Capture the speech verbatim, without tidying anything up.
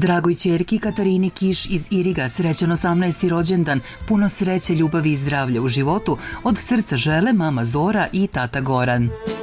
Dragoj ćerki Katarini Kiš iz Iriga srećan osamnaesti rođendan, puno sreće, ljubavi i zdravlja u životu, od srca žele mama Zora i tata Goran.